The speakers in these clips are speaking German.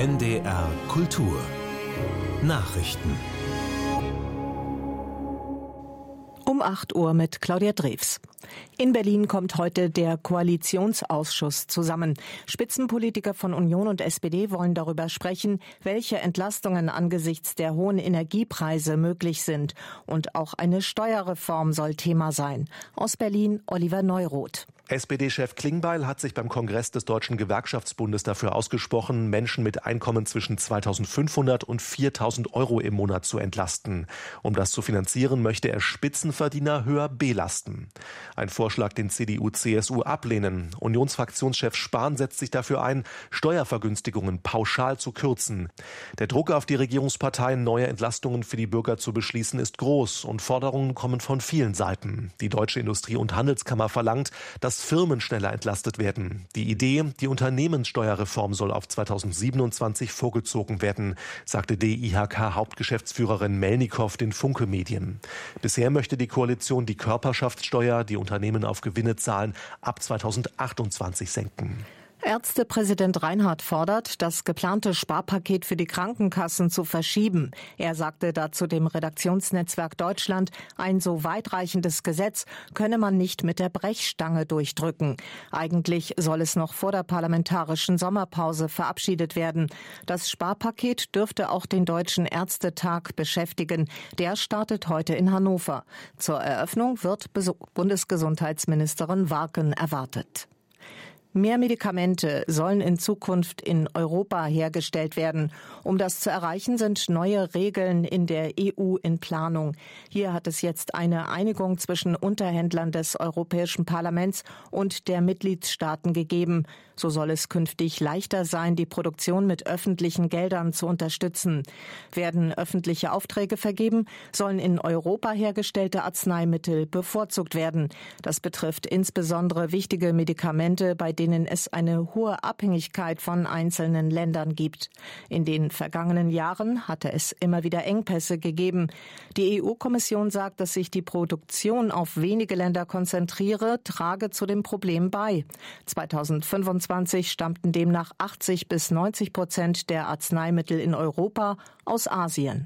NDR Kultur Nachrichten Um 8 Uhr mit Claudia Drews. In Berlin kommt heute der Koalitionsausschuss zusammen. Spitzenpolitiker von Union und SPD wollen darüber sprechen, welche Entlastungen angesichts der hohen Energiepreise möglich sind. Und auch eine Steuerreform soll Thema sein. Aus Berlin Oliver Neuroth. SPD-Chef Klingbeil hat sich beim Kongress des Deutschen Gewerkschaftsbundes dafür ausgesprochen, Menschen mit Einkommen zwischen 2.500 und 4.000 Euro im Monat zu entlasten. Um das zu finanzieren, möchte er Spitzenverdiener höher belasten. Ein Vorschlag, den CDU, CSU ablehnen. Unionsfraktionschef Spahn setzt sich dafür ein, Steuervergünstigungen pauschal zu kürzen. Der Druck auf die Regierungsparteien, neue Entlastungen für die Bürger zu beschließen, ist groß und Forderungen kommen von vielen Seiten. Die Deutsche Industrie- und Handelskammer verlangt, dass Firmen schneller entlastet werden. Die Idee, die Unternehmenssteuerreform soll auf 2027 vorgezogen werden, sagte DIHK-Hauptgeschäftsführerin Melnikow den Funke Medien. Bisher möchte die Koalition die Körperschaftssteuer, die Unternehmen auf Gewinne zahlen, ab 2028 senken. Ärztepräsident Reinhardt fordert, das geplante Sparpaket für die Krankenkassen zu verschieben. Er sagte dazu dem Redaktionsnetzwerk Deutschland, ein so weitreichendes Gesetz könne man nicht mit der Brechstange durchdrücken. Eigentlich soll es noch vor der parlamentarischen Sommerpause verabschiedet werden. Das Sparpaket dürfte auch den Deutschen Ärztetag beschäftigen. Der startet heute in Hannover. Zur Eröffnung wird Bundesgesundheitsministerin Warken erwartet. Mehr Medikamente sollen in Zukunft in Europa hergestellt werden. Um das zu erreichen, sind neue Regeln in der EU in Planung. Hier hat es jetzt eine Einigung zwischen Unterhändlern des Europäischen Parlaments und der Mitgliedstaaten gegeben. So soll es künftig leichter sein, die Produktion mit öffentlichen Geldern zu unterstützen. Werden öffentliche Aufträge vergeben, sollen in Europa hergestellte Arzneimittel bevorzugt werden. Das betrifft insbesondere wichtige Medikamente, bei denen es eine hohe Abhängigkeit von einzelnen Ländern gibt. In den vergangenen Jahren hatte es immer wieder Engpässe gegeben. Die EU-Kommission sagt, dass sich die Produktion auf wenige Länder konzentriere, trage zu dem Problem bei. 2025 stammten demnach 80-90% der Arzneimittel in Europa aus Asien.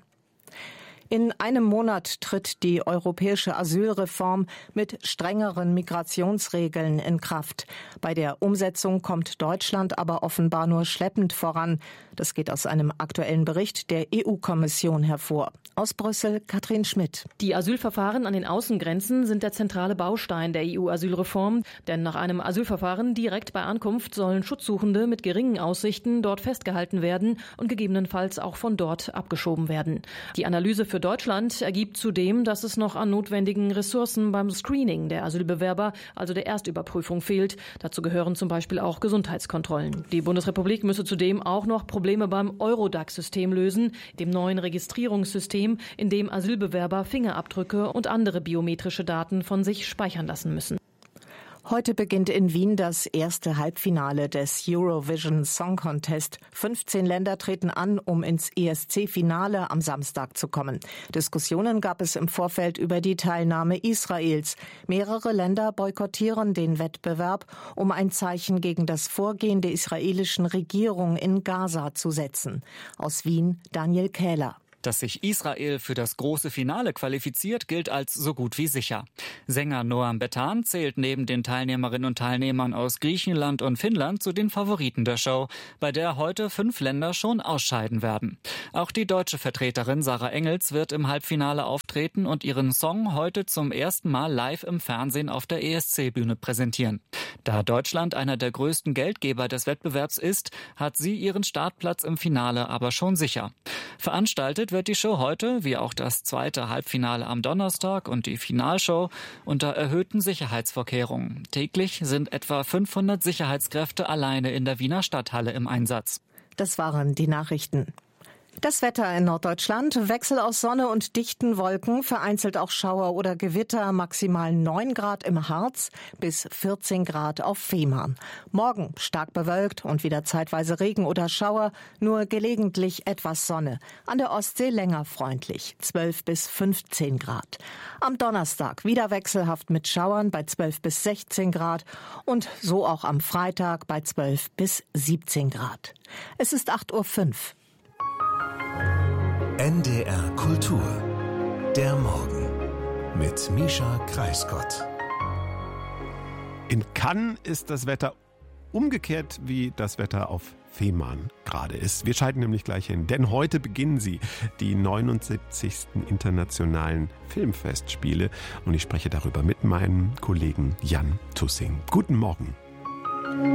In einem Monat tritt die europäische Asylreform mit strengeren Migrationsregeln in Kraft. Bei der Umsetzung kommt Deutschland aber offenbar nur schleppend voran. Das geht aus einem aktuellen Bericht der EU-Kommission hervor. Aus Brüssel Katrin Schmidt. Die Asylverfahren an den Außengrenzen sind der zentrale Baustein der EU-Asylreform. Denn nach einem Asylverfahren direkt bei Ankunft sollen Schutzsuchende mit geringen Aussichten dort festgehalten werden und gegebenenfalls auch von dort abgeschoben werden. Die Analyse für Deutschland ergibt zudem, dass es noch an notwendigen Ressourcen beim Screening der Asylbewerber, also der Erstüberprüfung, fehlt. Dazu gehören zum Beispiel auch Gesundheitskontrollen. Die Bundesrepublik müsse zudem auch noch Probleme beim Eurodac-System lösen, dem neuen Registrierungssystem, in dem Asylbewerber Fingerabdrücke und andere biometrische Daten von sich speichern lassen müssen. Heute beginnt in Wien das erste Halbfinale des Eurovision Song Contest. 15 Länder treten an, um ins ESC-Finale am Samstag zu kommen. Diskussionen gab es im Vorfeld über die Teilnahme Israels. Mehrere Länder boykottieren den Wettbewerb, um ein Zeichen gegen das Vorgehen der israelischen Regierung in Gaza zu setzen. Aus Wien Daniel Kähler. Dass sich Israel für das große Finale qualifiziert, gilt als so gut wie sicher. Sänger Noam Betan zählt neben den Teilnehmerinnen und Teilnehmern aus Griechenland und Finnland zu den Favoriten der Show, bei der heute 5 Länder schon ausscheiden werden. Auch die deutsche Vertreterin Sarah Engels wird im Halbfinale auftreten und ihren Song heute zum ersten Mal live im Fernsehen auf der ESC-Bühne präsentieren. Da Deutschland einer der größten Geldgeber des Wettbewerbs ist, hat sie ihren Startplatz im Finale aber schon sicher. Veranstaltet wird die Show heute, wie auch das zweite Halbfinale am Donnerstag und die Finalshow, unter erhöhten Sicherheitsvorkehrungen. Täglich sind etwa 500 Sicherheitskräfte alleine in der Wiener Stadthalle im Einsatz. Das waren die Nachrichten. Das Wetter in Norddeutschland: Wechsel aus Sonne und dichten Wolken, vereinzelt auch Schauer oder Gewitter, maximal 9 Grad im Harz bis 14 Grad auf Fehmarn. Morgen stark bewölkt und wieder zeitweise Regen oder Schauer, nur gelegentlich etwas Sonne. An der Ostsee länger freundlich, 12 bis 15 Grad. Am Donnerstag wieder wechselhaft mit Schauern bei 12 bis 16 Grad und so auch am Freitag bei 12 bis 17 Grad. Es ist 8:05 Uhr. NDR Kultur. Der Morgen mit Mischa Kreisgott. In Cannes ist das Wetter umgekehrt, wie das Wetter auf Fehmarn gerade ist. Wir schalten nämlich gleich hin, denn heute beginnen sie, die 79. Internationalen Filmfestspiele. Und ich spreche darüber mit meinem Kollegen Jan Tussing. Guten Morgen.